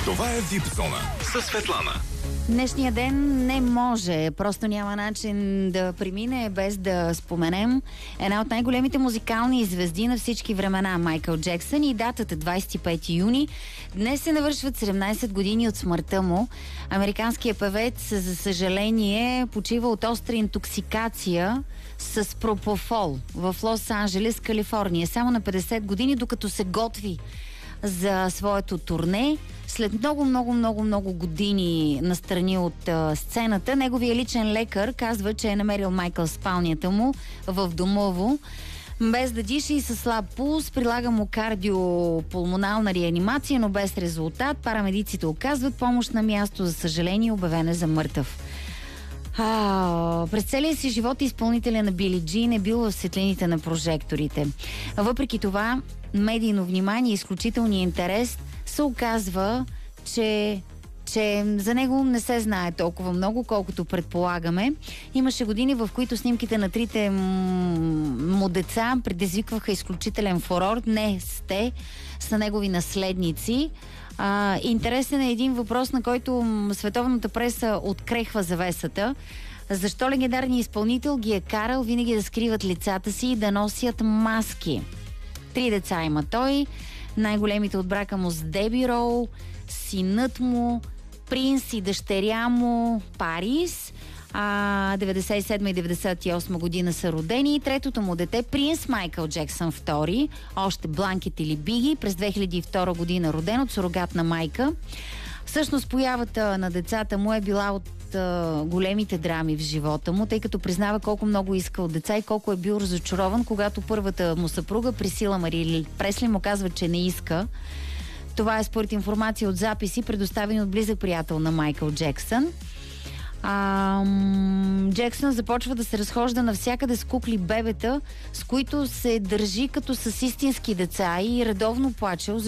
Това е Вип зона със Светлана. Днешния ден не може, просто няма начин да премине без да споменем една от най-големите музикални звезди на всички времена, Майкъл Джексън, и датата 25 юни. Днес се навършват 17 години от смъртта му. Американският певец, за съжаление, почива от остра интоксикация с пропофол в Лос-Анджелес, Калифорния. Само на 50 години, докато се готви за своето турне. След много години настрани от сцената, неговия личен лекар казва, че е намерил Майкъл в спалнята му в домово, без да диша и със слаб пулс. Прилага му кардиопулмонална реанимация, но без резултат. Парамедиците оказват помощ на място. За съжаление, обявен е за мъртъв. През целия си живот изпълнителя на Били Джин е бил в светлините на прожекторите. Въпреки това, медийно внимание и изключителния интерес се оказва, че за него не се знае толкова много, колкото предполагаме. Имаше години, в които снимките на трите му деца предизвикваха изключителен фурор. Днес те са негови наследници. Интересен е един въпрос, на който световната преса открехва завесата. Защо легендарният изпълнител ги е карал винаги да скриват лицата си и да носят маски? 3 деца има той. Най-големите от брака му с Деби Роу, синът му, принц и дъщеря му Парис. 97 и 98 година са родени. Третото му дете, принц Майкъл Джексън II, още Бланкет или Биги, през 2002 година роден от сурогатна майка. Всъщност появата на децата му е била от големите драми в живота му, тъй като признава колко много иска от деца и колко е бил разочарован, когато първата му съпруга Присила Мари Пресли му казва, че не иска. Това е според информация от записи, предоставени от близък приятел на Майкъл Джексън. Джексън започва да се разхожда навсякъде с кукли бебета, с които се държи като с истински деца и редовно плачел,